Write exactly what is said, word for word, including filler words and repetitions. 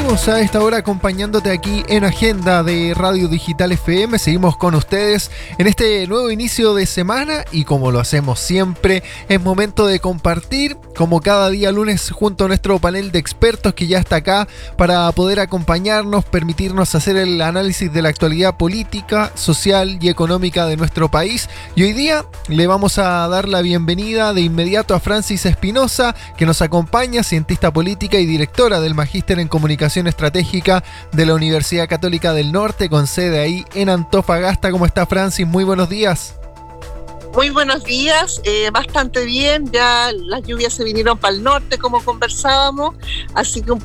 seguimos a esta hora acompañándote aquí en Agenda de Radio Digital F M. Seguimos con ustedes en este nuevo inicio de semana y como lo hacemos siempre, es momento de compartir, como cada día lunes, junto a nuestro panel de expertos que ya está acá para poder acompañarnos, permitirnos hacer el análisis de la actualidad política, social y económica de nuestro país. Y hoy día le vamos a dar la bienvenida de inmediato a Francis Espinosa, que nos acompaña, cientista política y directora del Magíster en Comunicación Estratégica de la Universidad Católica del Norte, con sede ahí en Antofagasta. ¿Cómo está, Francis? Muy buenos días. Muy buenos días, eh, bastante bien, ya las lluvias se vinieron para el norte como conversábamos, así que un